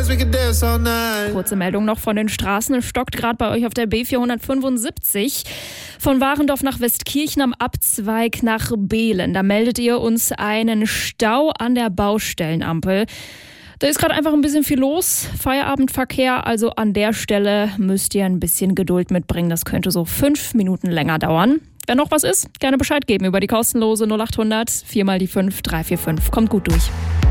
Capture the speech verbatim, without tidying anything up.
Kurze Meldung noch von den Straßen. Es stockt gerade bei euch auf der B vierhundertfünfundsiebzig von Warendorf nach Westkirchen am Abzweig nach Behlen. Da meldet ihr uns einen Stau an der Baustellenampel. Da ist gerade einfach ein bisschen viel los, Feierabendverkehr, also an der Stelle müsst ihr ein bisschen Geduld mitbringen. Das könnte so fünf Minuten länger dauern. Wenn noch was ist, gerne Bescheid geben über die kostenlose null acht hundert vier mal die fünf drei vier fünf. Kommt gut durch.